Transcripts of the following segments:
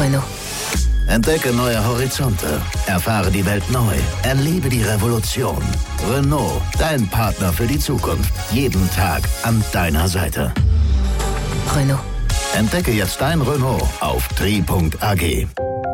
Renault. Entdecke neue Horizonte. Erfahre die Welt neu. Erlebe die Revolution. Renault, dein Partner für die Zukunft. Jeden Tag an deiner Seite. Renault. Entdecke jetzt dein Renault auf tri.ag.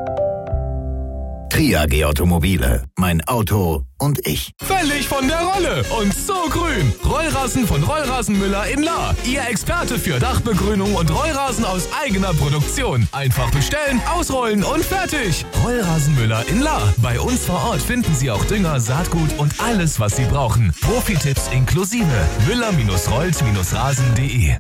Tri.ag Automobile. Mein Auto und ich. Völlig von der Rolle und so grün. Rollrasen von Rollrasenmüller in Lahr. Ihr Experte für Dachbegrünung und Rollrasen aus eigener Produktion. Einfach bestellen, ausrollen und fertig. Rollrasenmüller in Lahr. Bei uns vor Ort finden Sie auch Dünger, Saatgut und alles, was Sie brauchen. Profi-Tipps inklusive. Müller-rollt-rasen.de.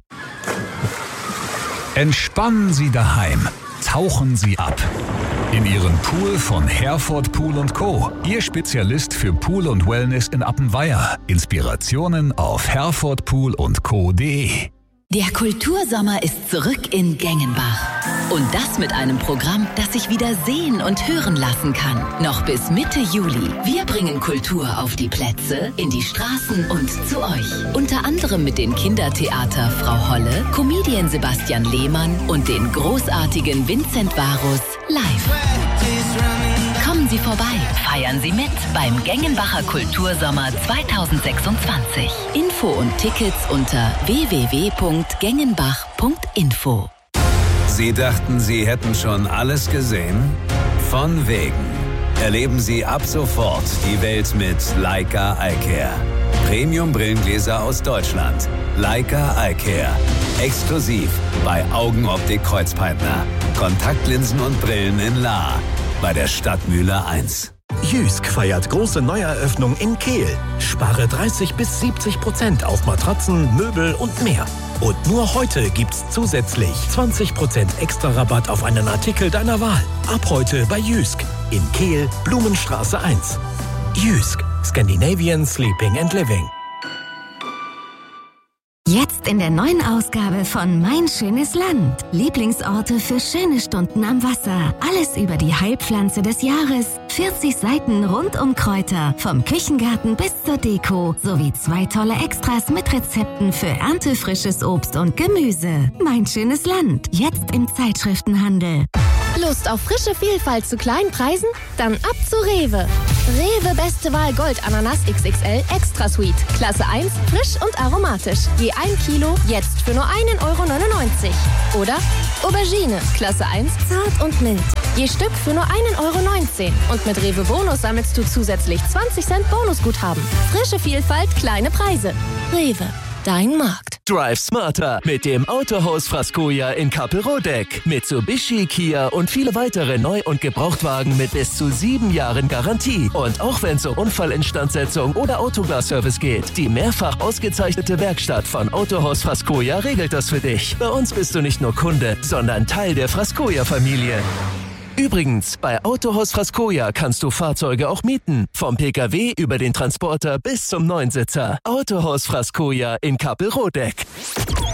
Entspannen Sie daheim. Tauchen Sie ab. In Ihren Pool von Herford Pool & Co. Ihr Spezialist für Pool und Wellness in Appenweier. Inspirationen auf herfordpool&co.de. Der Kultursommer ist zurück in Gengenbach. Und das mit einem Programm, das sich wieder sehen und hören lassen kann. Noch bis Mitte Juli. Wir bringen Kultur auf die Plätze, in die Straßen und zu euch. Unter anderem mit den Kindertheater Frau Holle, Comedian Sebastian Lehmann und den großartigen Vincent Varus live. Kommen Sie vorbei, feiern Sie mit beim Gengenbacher Kultursommer 2026. Info und Tickets unter www.gengenbach.info. Sie dachten, Sie hätten schon alles gesehen? Von wegen. Erleben Sie ab sofort die Welt mit Leica iCare. Premium-Brillengläser aus Deutschland. Leica iCare. Exklusiv bei Augenoptik Kreuzpeitner. Kontaktlinsen und Brillen in Lahr. Bei der Stadtmühle 1. Jysk feiert große Neueröffnung in Kehl. Spare 30-70% auf Matratzen, Möbel und mehr. Und nur heute gibt's zusätzlich 20% extra Rabatt auf einen Artikel deiner Wahl. Ab heute bei Jysk in Kehl, Blumenstraße 1. Jysk, Scandinavian Sleeping and Living. Jetzt in der neuen Ausgabe von Mein schönes Land. Lieblingsorte für schöne Stunden am Wasser. Alles über die Heilpflanze des Jahres. 40 Seiten rund um Kräuter. Vom Küchengarten bis zur Deko. Sowie 2 tolle Extras mit Rezepten für erntefrisches Obst und Gemüse. Mein schönes Land. Jetzt im Zeitschriftenhandel. Lust auf frische Vielfalt zu kleinen Preisen? Dann ab zu Rewe. Rewe Beste Wahl Gold Ananas XXL Extra Sweet. Klasse 1, frisch und aromatisch. Je 1 Kilo, jetzt für nur 1,99 Euro. Oder Aubergine, Klasse 1, zart und mild. Je Stück für nur 1,19 Euro. Und mit Rewe Bonus sammelst du zusätzlich 20 Cent Bonusguthaben. Frische Vielfalt, kleine Preise. Rewe. Dein Markt. Drive smarter mit dem Autohaus Frascoja in Kappelrodeck. Mitsubishi, Kia und viele weitere Neu- und Gebrauchtwagen mit bis zu 7 Jahren Garantie. Und auch wenn es um Unfallinstandsetzung oder Autoglas-Service geht, die mehrfach ausgezeichnete Werkstatt von Autohaus Frascoja regelt das für dich. Bei uns bist du nicht nur Kunde, sondern Teil der Frascoja-Familie. Übrigens, bei Autohaus Frascoja kannst du Fahrzeuge auch mieten. Vom Pkw über den Transporter bis zum Neunsitzer. Autohaus Frascoja in Kappelrodeck.